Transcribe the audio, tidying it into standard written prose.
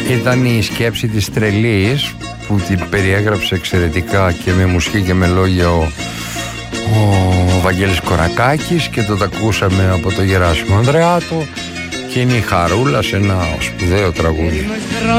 Ήταν η σκέψη της τρελής που την περιέγραψε εξαιρετικά και με μουσική και με λόγια ο Βαγγέλης Κορακάκης, και το ακούσαμε από το Γεράσιμο Ανδρεάτο, και είναι η Χαρούλα σε ένα σπουδαίο τραγούδι.